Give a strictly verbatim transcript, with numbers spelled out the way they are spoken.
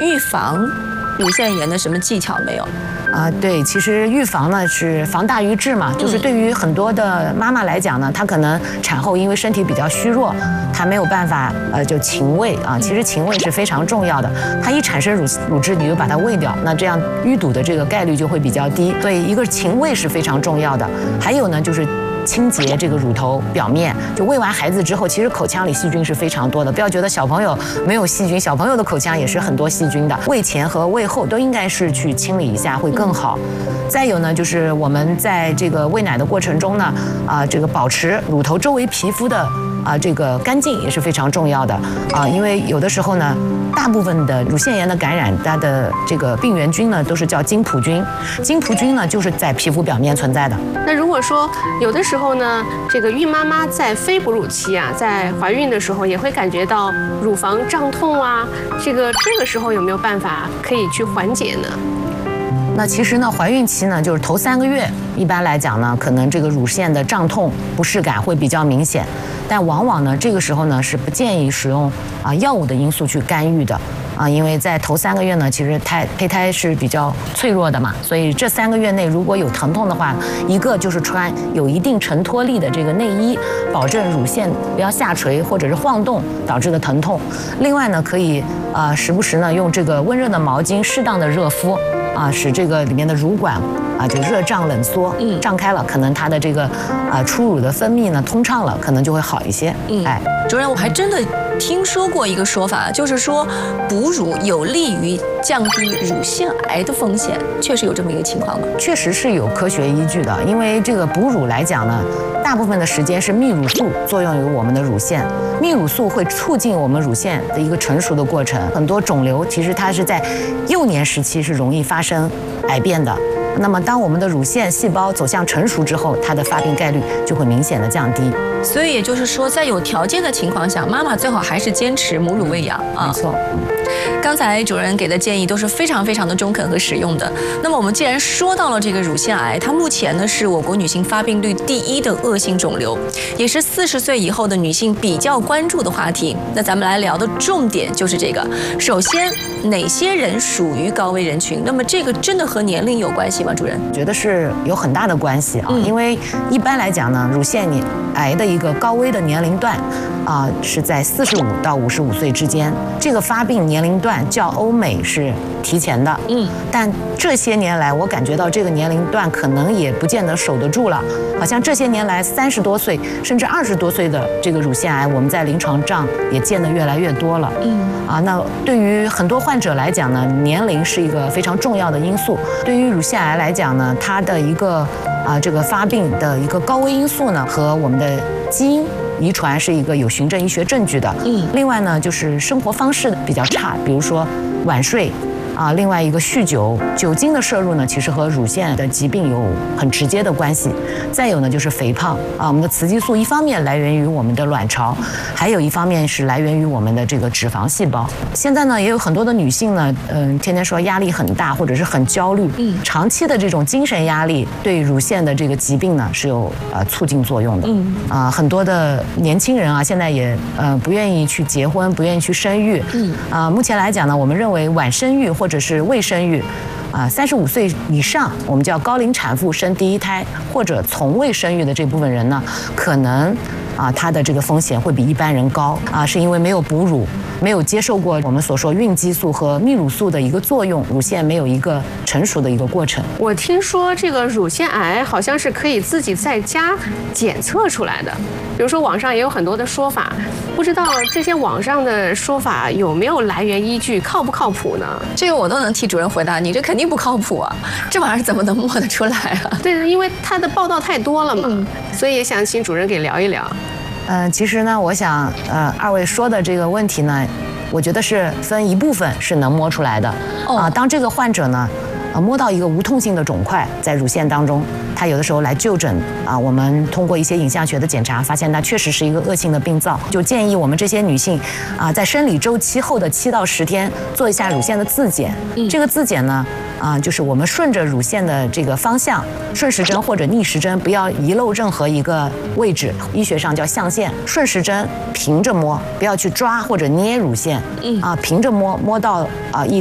预防乳腺炎的什么技巧没有？ 啊、呃，对，其实预防呢是防大于治嘛，就是对于很多的妈妈来讲呢，她可能产后因为身体比较虚弱，她没有办法呃就勤喂啊，其实勤喂是非常重要的，她一产生乳乳汁你就把它喂掉，那这样淤堵的这个概率就会比较低，所以一个勤喂是非常重要的，还有呢就是清洁这个乳头表面，就喂完孩子之后，其实口腔里细菌是非常多的，不要觉得小朋友没有细菌，小朋友的口腔也是很多细菌的。喂前和喂后都应该是去清理一下会更好。再有呢，就是我们在这个喂奶的过程中呢，啊、呃，这个保持乳头周围皮肤的啊、呃、这个干净也是非常重要的啊、呃，因为有的时候呢，大部分的乳腺炎的感染，它的这个病原菌呢都是叫金葡菌，金葡菌呢就是在皮肤表面存在的。 那如果说有的时候呢，这个孕妈妈在非哺乳期啊，在怀孕的时候也会感觉到乳房胀痛啊，这个这个时候有没有办法可以去缓解呢？ 那其实呢，怀孕期呢，就是头三个月，一般来讲呢，可能这个乳腺的胀痛、不适感会比较明显，但往往呢，这个时候呢是不建议使用啊药物的因素去干预的。啊，因为在头三个月呢，其实胎胚胎是比较脆弱的嘛，所以这三个月内如果有疼痛的话，一个就是穿有一定承托力的这个内衣，保证乳腺不要下垂或者是晃动导致的疼痛。另外呢，可以啊、呃、时不时呢用这个温热的毛巾适当的热敷啊，使这个里面的乳管啊就热胀冷缩，嗯，胀开了，可能它的这个啊初乳的分泌呢通畅了，可能就会好一些。 嗯，哎，主任，我还真的听说过一个说法，就是说哺乳有利于降低乳腺癌的风险，确实有这么一个情况吗？ 确实是有科学依据的，因为这个哺乳来讲呢，大部分的时间是泌乳素作用于我们的乳腺，泌乳素会促进我们乳腺的一个成熟的过程，很多肿瘤其实它是在幼年时期是容易发生癌变的。那么，当我们的乳腺细胞走向成熟之后，它的发病概率就会明显的降低。 所以也就是说，在有条件的情况下，妈妈最好还是坚持母乳喂养啊。 没错。 刚才主任给的建议都是非常非常的中肯和实用的。那么我们既然说到了这个乳腺癌，它目前呢是我国女性发病率第一的恶性肿瘤，也是四十岁以后的女性比较关注的话题。那咱们来聊的重点就是这个。首先，哪些人属于高危人群？那么这个真的和年龄有关系吗？主任？ 觉得是有很大的关系啊，嗯、因为一般来讲呢，乳腺癌的一个高危的年龄段啊、呃、是在四十五到五十五岁之间，这个发病年龄段较欧美是提前的，嗯，但这些年来我感觉到这个年龄段可能也不见得守得住了，好像这些年来三十多岁甚至二十多岁的这个乳腺癌，我们在临床上也见得越来越多了，嗯，啊，那对于很多患者来讲呢，年龄是一个非常重要的因素。对于乳腺癌来讲呢，它的一个啊这个发病的一个高危因素呢，和我们的基因遗传是一个有循证医学证据的。嗯，另外呢，就是生活方式比较差，比如说晚睡。啊，另外一个酗酒，酒精的摄入呢，其实和乳腺的疾病有很直接的关系。再有呢，就是肥胖啊，我们的雌激素一方面来源于我们的卵巢，还有一方面是来源于我们的这个脂肪细胞。现在呢，也有很多的女性呢，嗯，天天说压力很大，或者是很焦虑，嗯，长期的这种精神压力对乳腺的这个疾病呢是有呃促进作用的。嗯，啊，很多的年轻人啊，现在也呃不愿意去结婚，不愿意去生育。嗯，啊，目前来讲呢，我们认为晚生育或者是未生育，啊，三十五岁以上，我们叫高龄产妇生第一胎或者从未生育的这部分人呢，可能啊，他的这个风险会比一般人高啊，是因为没有哺乳，没有接受过我们所说孕激素和泌乳素的一个作用，乳腺没有一个成熟的一个过程。 我听说这个乳腺癌好像是可以自己在家检测出来的，比如说网上也有很多的说法，不知道这些网上的说法有没有来源依据，靠不靠谱呢？ 这个我都能替主任回答，你这肯定不靠谱啊，这玩意儿怎么能摸得出来啊？ 对，因为它的报道太多了嘛，嗯、所以也想请主任给聊一聊。 嗯、呃，其实呢，我想，呃，二位说的这个问题呢，我觉得是分一部分是能摸出来的。哦、啊，当这个患者呢，啊，摸到一个无痛性的肿块在乳腺当中，他有的时候来就诊啊，我们通过一些影像学的检查，发现它确实是一个恶性的病灶，就建议我们这些女性啊，在生理周期后的七到十天做一下乳腺的自检。嗯、这个自检呢，啊，就是我们顺着乳腺的这个方向，顺时针或者逆时针，不要遗漏任何一个位置，医学上叫象限。顺时针平着摸，不要去抓或者捏乳腺。嗯，啊，平着摸，摸到啊一。